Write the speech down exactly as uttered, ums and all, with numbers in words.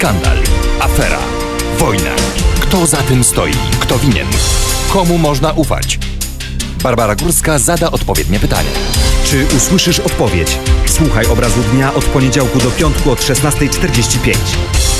Skandal, afera, wojna. Kto za tym stoi? Kto winien? Komu można ufać? Barbara Górska zada odpowiednie pytanie. Czy usłyszysz odpowiedź? Słuchaj Obrazu Dnia od poniedziałku do piątku od szesnastej czterdzieści pięć.